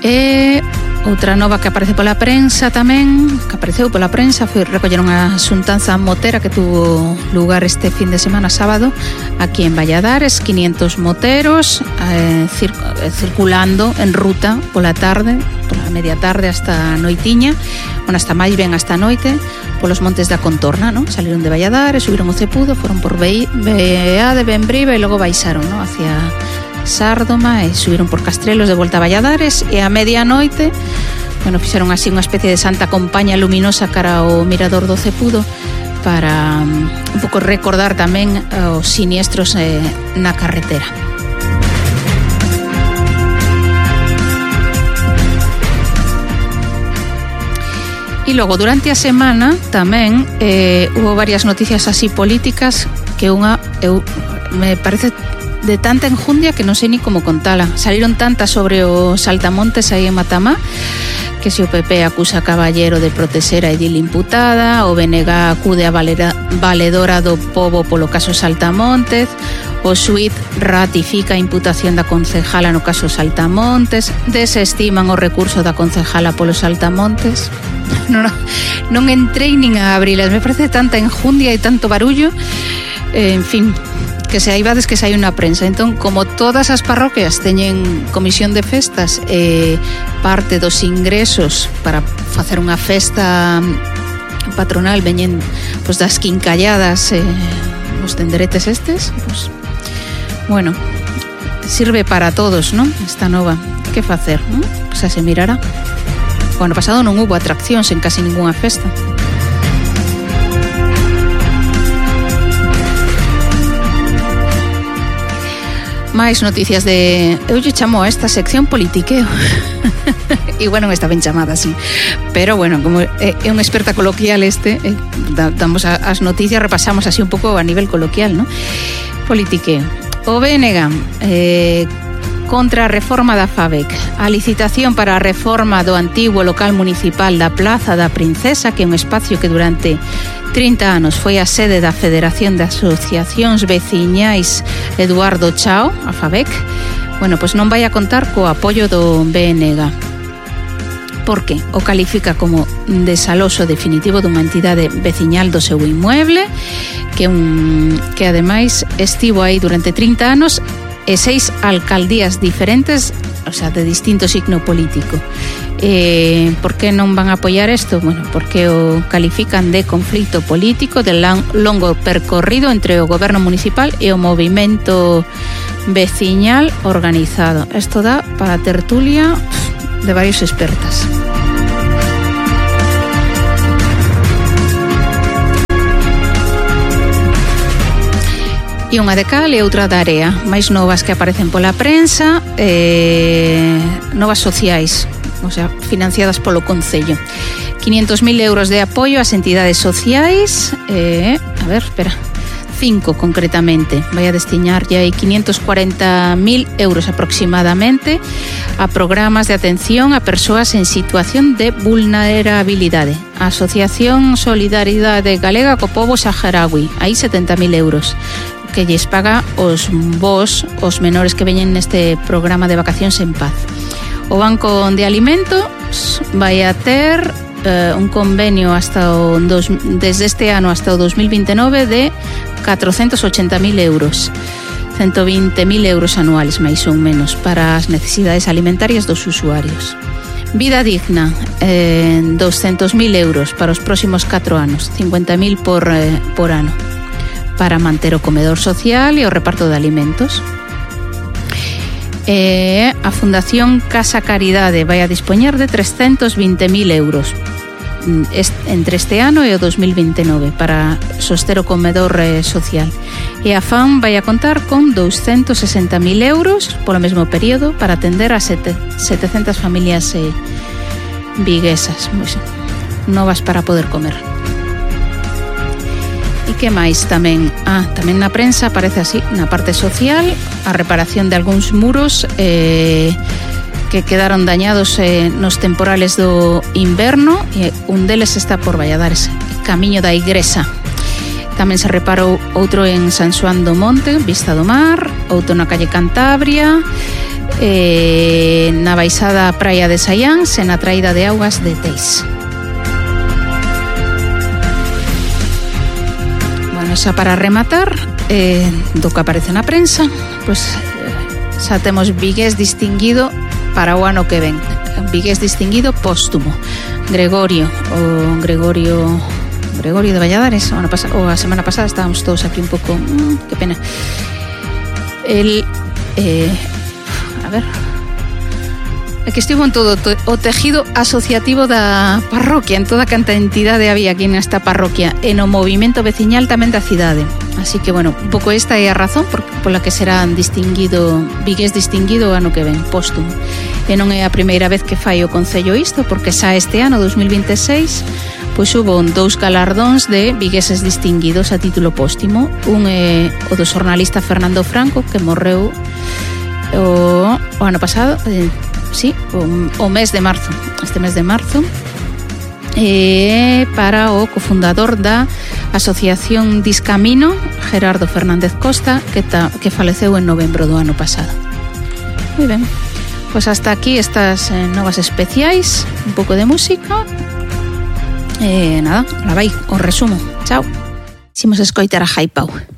E outra nova que aparece pola prensa tamén, que apareceu pola prensa, foi recoller unha xuntanza motera que tuvo lugar este fin de semana sábado aquí en Valladares, 500 moteros circulando en ruta pola tarde, pola media tarde hasta noitiña, hasta máis ben hasta noite, polos montes da contorna, ¿no? Saliron de Valladares, subiron o Cepudo, foron por Beá de Benbriva e logo baixaron, ¿no? Hacia Sárdoma e subiron por Castrelos de volta a Valladares e a medianoite, bueno, fixeron así unha especie de santa compaña luminosa cara ao mirador do Cepudo para un pouco recordar tamén os siniestros na carretera. E logo, durante a semana tamén hubo varias noticias así políticas que unha me parece de tanta enjundia que non sei ni como contala. Saliron tantas sobre os saltamontes aí en Matamá, que se o PP acusa a Caballero de protexer a edil imputada, o BNG acude a valedora do pobo polo caso Saltamontes, o xuíz ratifica a imputación da concejala no caso Saltamontes, desestiman o recurso da concejala polo Saltamontes. Non entrei nin a abrilas, me parece tanta enjundia e tanto barullo, en fin, que se hai vades que se hai unha prensa. Entón, como todas as parroquias teñen comisión de festas e parte dos ingresos para facer unha festa patronal veñen pois das quincalladas os tenderetes estes, pois bueno, sirve para todos, non? Esta nova, que facer? Pois se mirará. O ano pasado non hubo atraccións en casi ningunha festa. máis noticias de... Eu lle chamo a esta sección politiqueo. Igual non está ben chamada así. Pero bueno, como é un experta coloquial damos as noticias, repasamos así un pouco a nivel coloquial, ¿no? Politiqueo. O BNG contra a reforma da FABEC. A licitación para a reforma do antigo local municipal da Plaza da Princesa, que é un espacio que durante 30 anos foi a sede da Federación de Asociacións Veciñais Eduardo Chao, a FABEC, bueno, pois non vai a contar co apoio do BNG. Por que? O califica como desaloxo definitivo dunha entidade veciñal do seu inmueble, que ademais estivo aí durante 30 anos e 6 alcaldías diferentes, o sea, de distinto signo político. Por que non van a apoiar isto? Bueno, porque o califican de conflito político de longo percorrido entre o goberno municipal e o movimento veciñal organizado. Isto dá para tertulia de varios expertas. E unha de cal e outra da area, máis novas que aparecen pola prensa, novas sociais, o sea, financiadas polo Concello. 500.000 euros de apoio ás entidades sociais, 5 concretamente, vai a destinar ya 540.000 euros aproximadamente a programas de atención a persoas en situación de vulnerabilidade. A Asociación Solidaridade Galega co Pobo Saharaui, aí 70.000 euros. Que lles paga os menores que veñen neste programa de vacacións en paz. O Banco de Alimentos vai a ter un convenio desde este ano hasta o 2029 de 480.000 euros. 120.000 euros anuales, máis ou menos, para as necesidades alimentarias dos usuarios. Vida Digna, 200.000 euros para os próximos 4 anos, 50.000 por ano, para manter o comedor social e o reparto de alimentos. A Fundación Casa Caridade vai a dispoñer de 320.000 euros entre este ano e o 2029 para soster o comedor social. E a FAM vai a contar con 260.000 euros polo mesmo período para atender a 700 familias viguesas, novas para poder comer. E que máis tamén? Tamén na prensa aparece así, na parte social, a reparación de algúns muros que quedaron dañados nos temporales do inverno, e un deles está por Valladares, camiño da Igresa. Tamén se reparou outro en San Xoán do Monte, Vista do Mar, outro na calle Cantabria, na baixada praia de Saiáns e na traída de augas de Teis. Bueno, xa para rematar, do que aparece na prensa, pois xa temos vigués distinguido para o ano que ven. Vigués distinguido póstumo. Gregorio de Valladares, ou a semana pasada estábamos todos aquí un pouco, que pena. El a ver, é que estivo en todo o tejido asociativo da parroquia, en toda canta entidade había aquí nesta parroquia, e no movimento veciñal tamén da cidade. Así que, bueno, un pouco esta é a razón pola que serán vigués distinguido o ano que ven, póstumo. E non é a primeira vez que fai o Concello isto, porque xa este ano, 2026, pois hubo 2 galardóns de vigueses distinguidos a título póstumo. Un é o do xornalista Fernando Franco, que morreu o ano pasado, o mes de marzo, este mes de marzo, para o cofundador da Asociación Discamino, Gerardo Fernández Costa, que faleceu en novembro do ano pasado. Moi ben, pois hasta aquí estas novas especiais, un pouco de música, nada, la vai, o resumo, chao. Ximos escoitar a Jaipau.